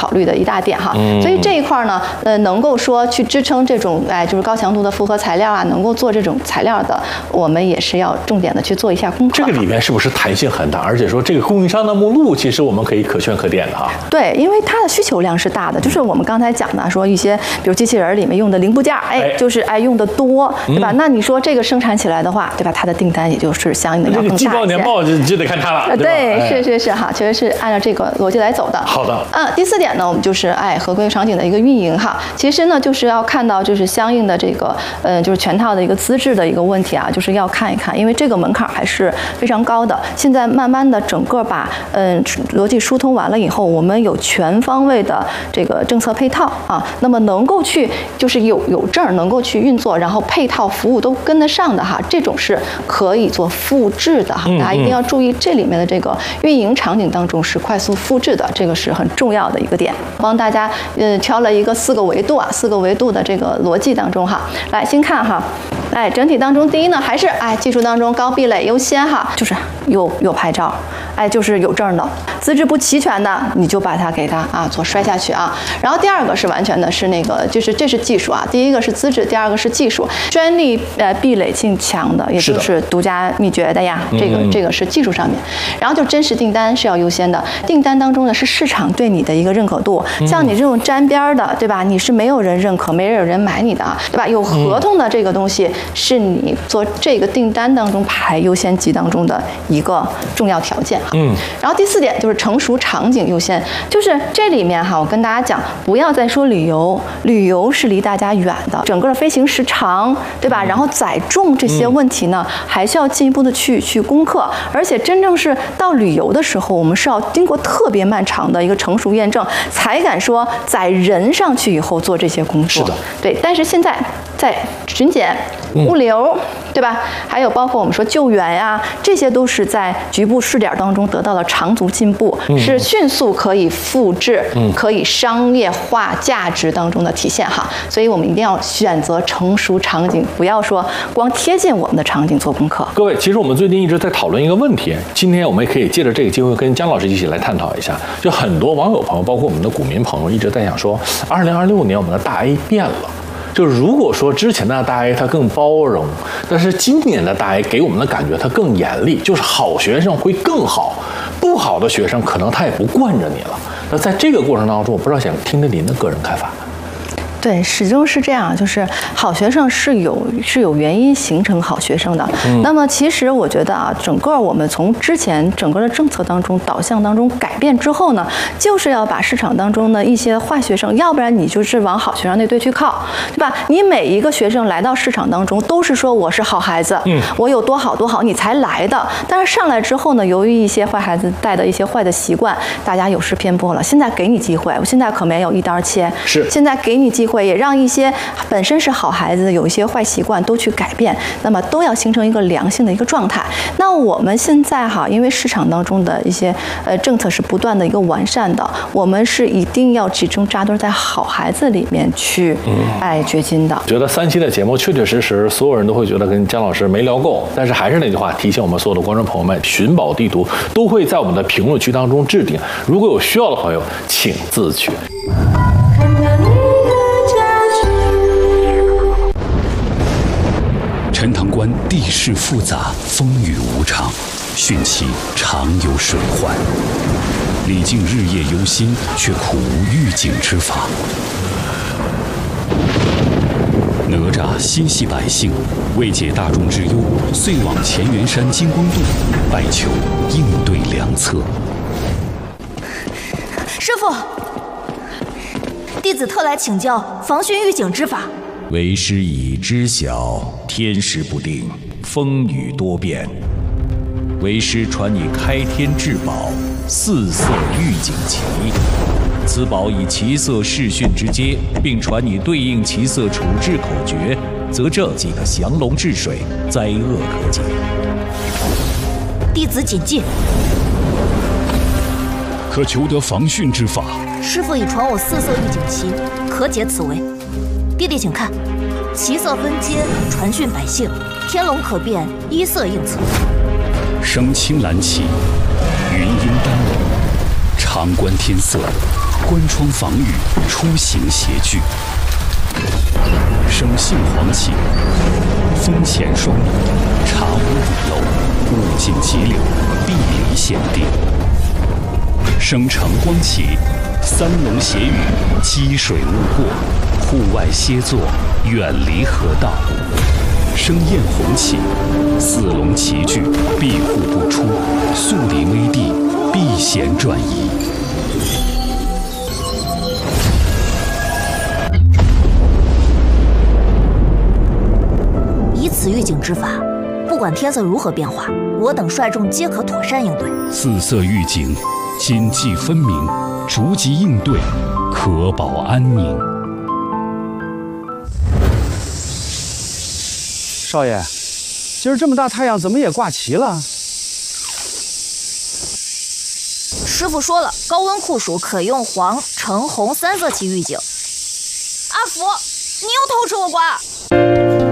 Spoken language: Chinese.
考虑的一大点哈。所以这一块呢，能够说去支撑这种就是高强度的复合材料啊，能够做这种材料的，我们也是要重点的去做一下功课。 这个里面是不是弹性很大？而且说这个供应商的目录，其实我们可以可圈可点的哈。 对，因为它的需求量是大的，就是我们刚才讲的，说一些比如机器人里面用的零部件，就是用的多，对吧？那你说这个生产起来的话，对吧？它的订单也就是相应的要更大一些。 季报年报就得看它了， 对，是哈，确实是按照这个逻辑来走的。 好的。 第4点呢，我们就是合规场景的一个运营哈。其实呢，就是要看到就是相应的这个就是全套的一个资质的一个问题啊，就是要看一看，因为这个门槛还是非常高的。现在慢慢的整个把逻辑疏通完了以后，我们有全方位的这个政策配套啊，那么能够去就是有证能够去运作，然后配套服务都跟得上的哈，这种是可以做复制的哈。大家一定要注意这里面的这个运营场景当中是快速复制的，这个是很重要的一个点。帮大家挑了一个4个维度啊，4个维度的这个逻辑当中哈，来先看哈，整体当中第一呢还是技术当中高壁垒优先哈，就是有牌照，就是有证的，资质不齐全的你就把它给它做摔下去啊。然后第二个是完全的是那个就是这是技术啊，第一个是资质，第二个是技术，专利壁垒性强的，也就是独家秘诀的呀，这个是技术上面。然后就真实订单是要优先的，订单当中呢是市场对你的一个认可度，像你这种沾边的，对吧？你是没有人认可，没有人买你的，对吧？有合同的这个东西是你做这个订单当中排优先级当中的一个重要条件。然后第4点就是成熟场景优先，就是这里面哈，我跟大家讲，不要再说旅游是离大家远的，整个的飞行时长，对吧？然后载重这些问题呢，还需要进一步的去攻克，而且真正是到旅游的时候，我们是要经过特别漫长的一个成熟验证，才敢说载人上去以后做这些工作。 是的， 对。但是现在在巡检、物流，对吧？还有包括我们说救援呀，这些都是在局部试点当中得到了长足进步，是迅速可以复制、可以商业化价值当中的体现哈。所以我们一定要选择成熟场景，不要说光贴近我们的场景做功课。 各位，其实我们最近一直在讨论一个问题，今天我们也可以借着这个机会跟姜老师一起来探讨一下。就很多网友朋友，包括我们的股民朋友，一直在想说，2026年我们的大 A 变了。就如果说之前的大 A 它更包容，但是今年的大 A 给我们的感觉它更严厉，就是好学生会更好，不好的学生可能他也不惯着你了。那在这个过程当中，我不知道想听听您的个人看法。 对，始终是这样，就是好学生是有原因形成好学生的。那么其实我觉得整个我们从之前整个的政策当中导向当中改变之后呢，就是要把市场当中的一些坏学生，要不然你就是往好学生那队去靠，对吧？你每一个学生来到市场当中都是说我是好孩子，我有多好多好你才来的。但是上来之后呢，由于一些坏孩子带的一些坏的习惯，大家有失偏颇了。现在给你机会，我现在可没有一刀切， 是现在给你机会。也让一些本身是好孩子有一些坏习惯都去改变，那么都要形成一个良性的一个状态。那我们现在因为市场当中的一些政策是不断的一个完善的，我们是一定要集中扎堆在好孩子里面去掘金的。 觉得3期的节目确确实实所有人都会觉得跟姜老师没聊够，但是还是那句话，提醒我们所有的观众朋友们，寻宝地图都会在我们的评论区当中置顶，如果有需要的朋友请自取。 陈塘关地势复杂，风雨无常，汛期常有水患。李靖日夜忧心，却苦无预警之法。哪吒心系百姓，为解大众之忧，遂往乾元山金光洞，拜求应对良策。 师父，弟子特来请教防汛预警之法。 为师已知晓，天时不定，风雨多变。为师传你开天至宝4色预警旗，此宝以旗色视汛之阶，并传你对应旗色处置口诀，则这即可降龙治水，灾厄可解。 弟子谨记。 可求得防汛之法？ 师父已传我4色预警旗，可解此为。弟弟请看，旗色分阶，传讯百姓，天龙可变，依色应策。 生青蓝旗，云阴丹龙，长观天色， 关窗防御，出行协具。生杏黄旗，风前双翼，茶屋五楼，物尽其柳，壁离险地。生橙光旗，三龙斜雨，积水勿过，户外歇坐，远离河道。生艳红旗，四龙齐聚，庇护不出，速离危地，避险转移。 以此预警之法，不管天色如何变化，我等率众皆可妥善应对。 四色预警，谨记分明，逐级应对，可保安宁。 少爷，今儿这么大太阳，怎么也挂旗了？ 师傅说了，高温酷暑可用黄、橙、红三色旗预警。阿福，你又偷吃我瓜！